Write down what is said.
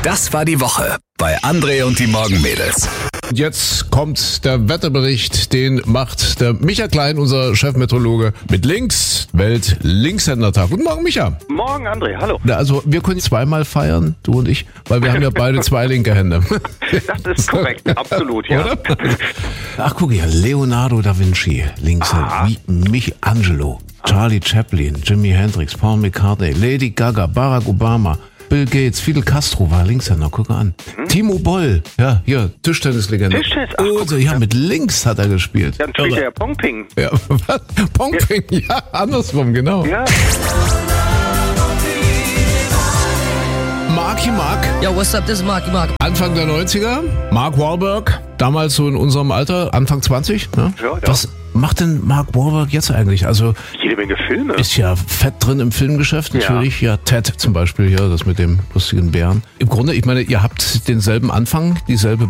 Das war die Woche bei André und die Morgenmädels. Jetzt kommt der Wetterbericht, den macht der Micha Klein, unser Chefmeteorologe, mit Links, Welt-Linkshändertag. Guten Morgen, Micha. Morgen, André, hallo. Also wir können zweimal feiern, du und ich, weil wir haben ja beide zwei linke Hände. Das ist korrekt, absolut, ja. Oder? Ach, guck hier, Leonardo da Vinci, Linkshänder, Michelangelo, Charlie Chaplin, Jimi Hendrix, Paul McCartney, Lady Gaga, Barack Obama, Bill Gates, Fidel Castro war Linkshänder, guck mal an. Timo Boll, ja, hier, Tischtennislegende. Tischtennis, ach, oh, so, ja, mit links hat er gespielt. Dann spielt er ja Pongping. Ja, was? Pongping, ja, andersrum, genau. Ja. Marky Mark. Yo, what's up? This is Marky Mark. Anfang der 90er, Mark Wahlberg, damals so in unserem Alter, Anfang 20. Ne? Ja. Was macht denn Mark Wahlberg jetzt eigentlich? Also Jede Menge Filme. ist ja fett drin im Filmgeschäft natürlich. Ja, Ted zum Beispiel, ja, das mit dem lustigen Bären. Im Grunde, ich meine, ihr habt denselben Anfang, dieselbe